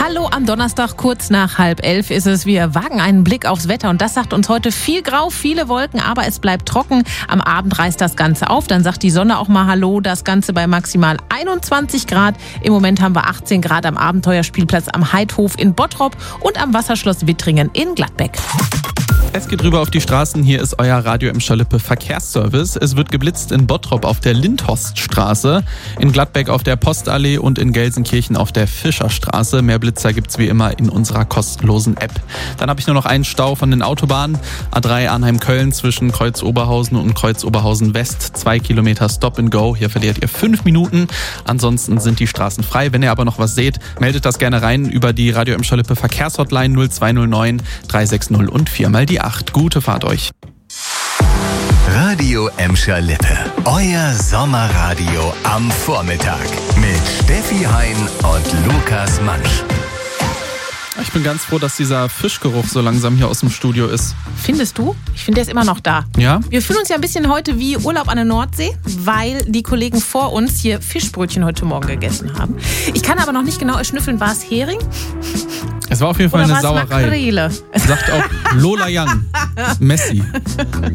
Hallo, am Donnerstag kurz nach 10:30 ist es. Wir wagen einen Blick aufs Wetter und das sagt uns heute viel Grau, viele Wolken, aber es bleibt trocken. Am Abend reißt das Ganze auf, dann sagt die Sonne auch mal Hallo. Das Ganze bei maximal 21 Grad. Im Moment haben wir 18 Grad am Abenteuerspielplatz am Heidhof in Bottrop und am Wasserschloss Wittringen in Gladbeck. Es geht rüber auf die Straßen. Hier ist euer Radio Emscher Lippe Verkehrsservice. Es wird geblitzt in Bottrop auf der Lindhorststraße, in Gladbeck auf der Postallee und in Gelsenkirchen auf der Fischerstraße. Mehr Blitzer gibt's wie immer in unserer kostenlosen App. Dann habe ich nur noch einen Stau von den Autobahnen. A3 Arnheim-Köln zwischen Kreuz Oberhausen und Kreuz Oberhausen West. 2 Kilometer Stop and Go. Hier verliert ihr 5 Minuten. Ansonsten sind die Straßen frei. Wenn ihr aber noch was seht, meldet das gerne rein über die Radio Emscher Lippe Verkehrshotline 0209 360 und 4 die 8. Gute Fahrt euch. Radio Emscher Lippe. Euer Sommerradio am Vormittag. Mit Steffi Hein und Lukas Mansch. Ich bin ganz froh, dass dieser Fischgeruch so langsam hier aus dem Studio ist. Findest du? Ich finde, der ist immer noch da. Ja? Wir fühlen uns ja ein bisschen heute wie Urlaub an der Nordsee, weil die Kollegen vor uns hier Fischbrötchen heute Morgen gegessen haben. Ich kann aber noch nicht genau erschnüffeln, war es Hering? Es war auf jeden Fall Oder eine Sauerei. Makrele? Sagt auch Lola Young. Messi.